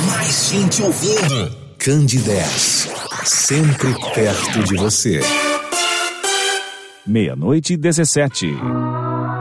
mais gente ouvindo. Candidez, sempre perto de você. 00:17.